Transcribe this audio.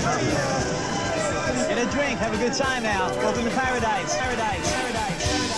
Get a drink, have a good time now. Welcome to paradise, paradise, paradise.